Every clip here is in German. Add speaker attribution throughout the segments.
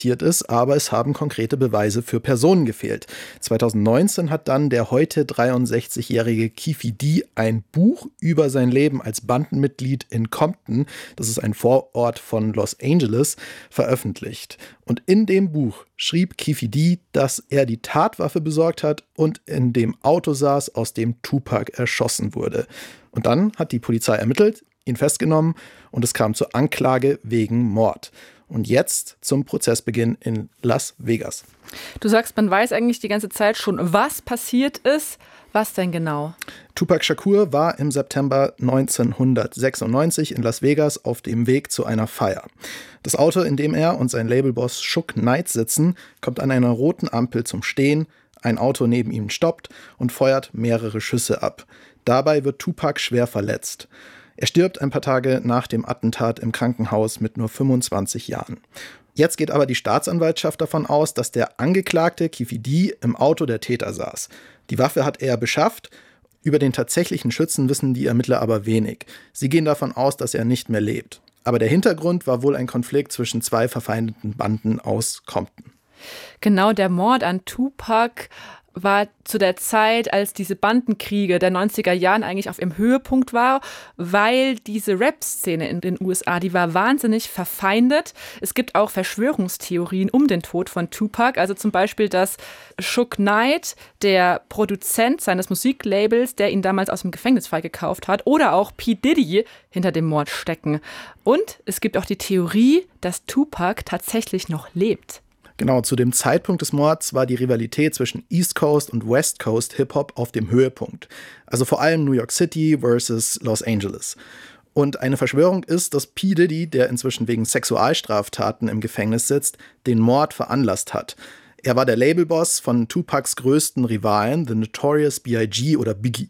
Speaker 1: ist, aber es haben konkrete Beweise für Personen gefehlt. 2019 hat dann der heute 63-jährige Keffe D ein Buch über sein Leben als Bandenmitglied in Compton, das ist ein Vorort von Los Angeles, veröffentlicht. Und in dem Buch schrieb Keffe D, dass er die Tatwaffe besorgt hat und in dem Auto saß, aus dem Tupac erschossen wurde. Und dann hat die Polizei ermittelt, ihn festgenommen und es kam zur Anklage wegen Mord. Und jetzt zum Prozessbeginn in Las Vegas.
Speaker 2: Du sagst, man weiß eigentlich die ganze Zeit schon, was passiert ist. Was denn genau?
Speaker 1: Tupac Shakur war im September 1996 in Las Vegas auf dem Weg zu einer Feier. Das Auto, in dem er und sein Labelboss Suge Knight sitzen, kommt an einer roten Ampel zum Stehen. Ein Auto neben ihm stoppt und feuert mehrere Schüsse ab. Dabei wird Tupac schwer verletzt. Er stirbt ein paar Tage nach dem Attentat im Krankenhaus mit nur 25 Jahren. Jetzt geht aber die Staatsanwaltschaft davon aus, dass der Angeklagte Keffe D im Auto der Täter saß. Die Waffe hat er beschafft. Über den tatsächlichen Schützen wissen die Ermittler aber wenig. Sie gehen davon aus, dass er nicht mehr lebt. Aber der Hintergrund war wohl ein Konflikt zwischen zwei verfeindeten Banden aus Compton.
Speaker 2: Genau, der Mord an Tupac war zu der Zeit, als diese Bandenkriege der 90er Jahren eigentlich auf ihrem Höhepunkt war, weil diese Rap-Szene in den USA, die war wahnsinnig verfeindet. Es gibt auch Verschwörungstheorien um den Tod von Tupac, also zum Beispiel, dass Suge Knight, der Produzent seines Musiklabels, der ihn damals aus dem Gefängnis freigekauft hat, oder auch P. Diddy hinter dem Mord stecken. Und es gibt auch die Theorie, dass Tupac tatsächlich noch lebt.
Speaker 1: Genau, zu dem Zeitpunkt des Mords war die Rivalität zwischen East Coast und West Coast Hip-Hop auf dem Höhepunkt. Also vor allem New York City versus Los Angeles. Und eine Verschwörung ist, dass P. Diddy, der inzwischen wegen Sexualstraftaten im Gefängnis sitzt, den Mord veranlasst hat. Er war der Labelboss von Tupacs größten Rivalen, The Notorious B.I.G. oder Biggie.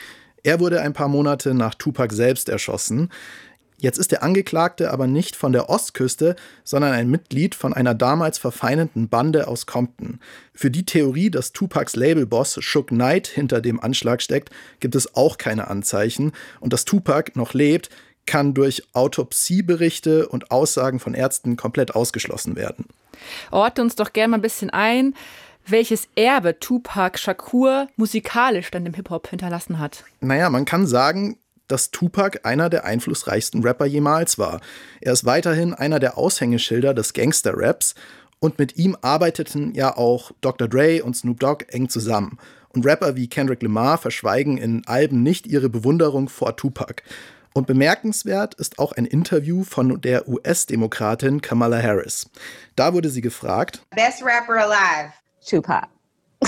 Speaker 1: Er wurde ein paar Monate nach Tupac selbst erschossen. Jetzt ist der Angeklagte aber nicht von der Ostküste, sondern ein Mitglied von einer damals verfeindeten Bande aus Compton. Für die Theorie, dass Tupacs Labelboss Suge Knight hinter dem Anschlag steckt, gibt es auch keine Anzeichen. Und dass Tupac noch lebt, kann durch Autopsieberichte und Aussagen von Ärzten komplett ausgeschlossen werden.
Speaker 2: Ordne uns doch gerne mal ein bisschen ein, welches Erbe Tupac Shakur musikalisch dann dem Hip-Hop hinterlassen hat.
Speaker 1: Naja, man kann sagen, dass Tupac einer der einflussreichsten Rapper jemals war. Er ist weiterhin einer der Aushängeschilder des Gangster-Raps und mit ihm arbeiteten ja auch Dr. Dre und Snoop Dogg eng zusammen. Und Rapper wie Kendrick Lamar verschweigen in Alben nicht ihre Bewunderung vor Tupac. Und bemerkenswert ist auch ein Interview von der US-Demokratin Kamala Harris. Da wurde sie gefragt:
Speaker 3: Best rapper alive.
Speaker 4: Tupac.
Speaker 3: He's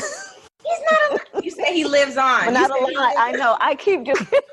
Speaker 3: not alive. You say he lives on.
Speaker 4: I'm not alive. I know. I keep doing it.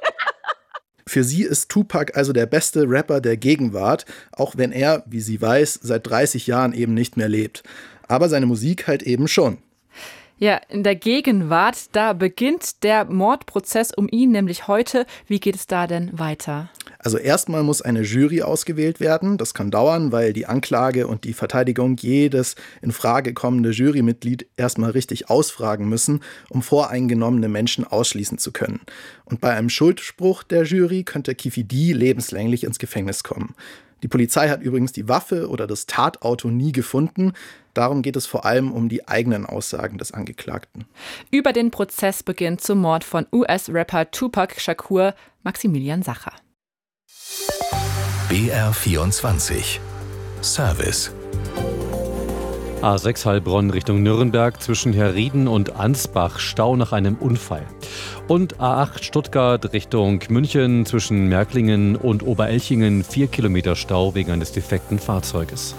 Speaker 1: Für sie ist Tupac also der beste Rapper der Gegenwart, auch wenn er, wie sie weiß, seit 30 Jahren eben nicht mehr lebt. Aber seine Musik halt eben schon.
Speaker 2: Ja, in der Gegenwart, da beginnt der Mordprozess um ihn, nämlich heute. Wie geht es da denn weiter?
Speaker 1: Also erstmal muss eine Jury ausgewählt werden. Das kann dauern, weil die Anklage und die Verteidigung jedes in Frage kommende Jurymitglied erstmal richtig ausfragen müssen, um voreingenommene Menschen ausschließen zu können. Und bei einem Schuldspruch der Jury könnte Keffe D lebenslänglich ins Gefängnis kommen. Die Polizei hat übrigens die Waffe oder das Tatauto nie gefunden. Darum geht es vor allem um die eigenen Aussagen des Angeklagten.
Speaker 2: Über den Prozessbeginn zum Mord von US-Rapper Tupac Shakur, Maximilian Sacher.
Speaker 5: BR24 Service.
Speaker 6: A6 Heilbronn Richtung Nürnberg zwischen Herrieden und Ansbach Stau nach einem Unfall. Und A8 Stuttgart Richtung München zwischen Märklingen und Oberelchingen 4 Kilometer Stau wegen eines defekten Fahrzeuges.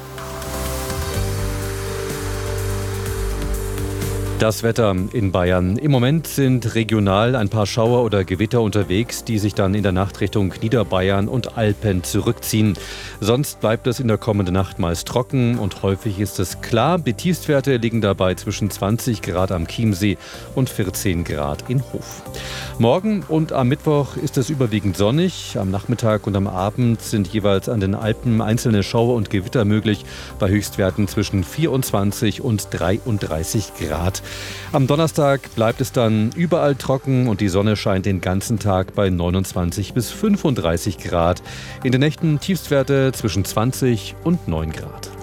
Speaker 6: Das Wetter in Bayern. Im Moment sind regional ein paar Schauer oder Gewitter unterwegs, die sich dann in der Nacht Richtung Niederbayern und Alpen zurückziehen. Sonst bleibt es in der kommenden Nacht meist trocken und häufig ist es klar. Die Tiefstwerte liegen dabei zwischen 20 Grad am Chiemsee und 14 Grad in Hof. Morgen und am Mittwoch ist es überwiegend sonnig. Am Nachmittag und am Abend sind jeweils an den Alpen einzelne Schauer und Gewitter möglich, bei Höchstwerten zwischen 24 und 33 Grad. Am Donnerstag bleibt es dann überall trocken und die Sonne scheint den ganzen Tag bei 29 bis 35 Grad. In den Nächten Tiefstwerte zwischen 20 und 9 Grad.